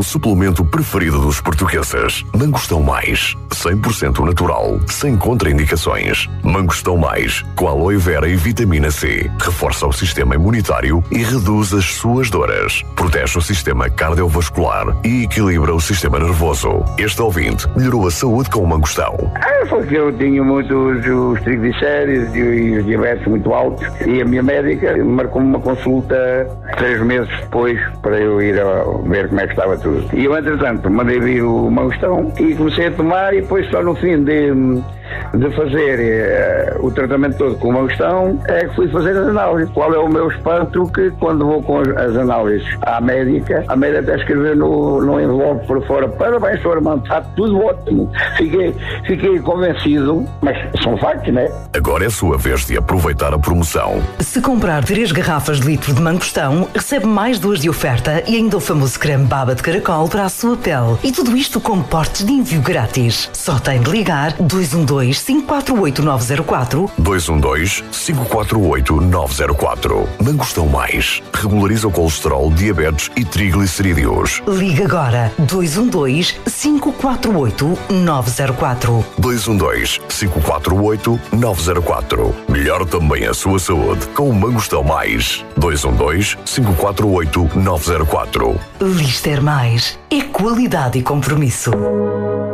suplemento preferido dos portugueses. Mangostão Mais, 100% natural, sem contraindicações. Mangostão Mais, com aloe vera e vitamina C. Reforça o sistema imunitário e reduz as suas dores. Protege o sistema cardiovascular e equilibra o sistema nervoso. Este ouvinte melhorou a saúde com o mangostão. Porque eu tinha os triglicéridos e os diabetes muito altos e a minha médica marcou-me uma consulta 3 meses depois para eu ir ver como é que estava tudo. E eu, entretanto, mandei vir o mangostão e comecei a tomar, e depois só no fim de fazer o tratamento todo com o mangostão é que fui fazer as análises. Qual é o meu espanto? Que quando vou com as análises à médica, a médica até escreveu no envelope por fora: parabéns, Sr. Armando, está tudo ótimo. Fiquei convencido, mas são factos, não é? Agora é a sua vez de aproveitar a promoção. Se comprar 3 garrafas de litro de mangostão, recebe mais 2 de oferta e ainda o famoso creme baba de caracol para a sua pele. E tudo isto com portes de envio grátis. Só tem de ligar 212-548-904. 212-548-904. Mangostão Mais. Regulariza o colesterol, diabetes e triglicerídeos. Liga agora. 212-548-904. 212-548-904. Melhor também a sua saúde com o Mangostão Mais. 212-548-904. Lister Mais. É qualidade e compromisso.